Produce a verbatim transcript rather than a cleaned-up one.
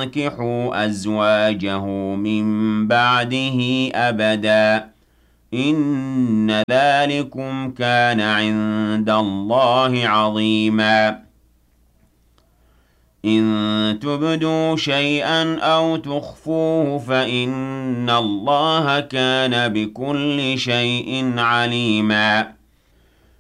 ينكحوا أزواجه من بعده أبدا إن ذلكم كان عند الله عظيما إن تبدوا شيئا أو تخفوه فإن الله كان بكل شيء عليما